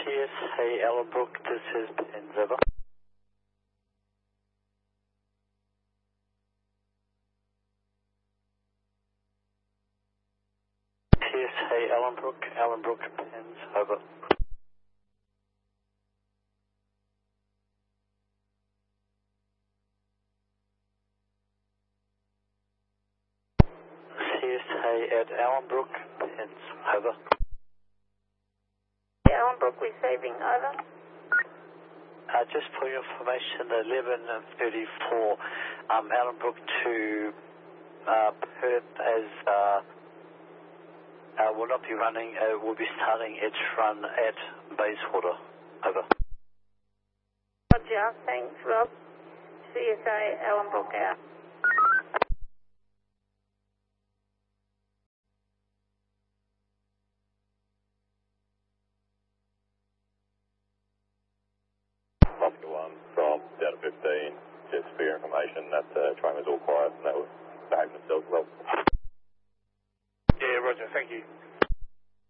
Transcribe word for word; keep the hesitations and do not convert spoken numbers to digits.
Yes, hey, Ellenbrook, this is Pens, over. Yes, hey, Ellenbrook, Ellenbrook, Pens, over. Yes, hey, at Ellenbrook, Pens, over. Ellenbrook receiving, over. Uh, just for your information, eleven thirty-four, um, Ellenbrook to uh, Perth as uh, uh, will not be running, uh, will be starting its run at Bayswater, over. Roger, thanks Rob. C S A Ellenbrook out. Oscar one from Delta fifteen, just for your information, that uh, train was all quiet and that was behaving themselves well. Yeah, Roger, thank you.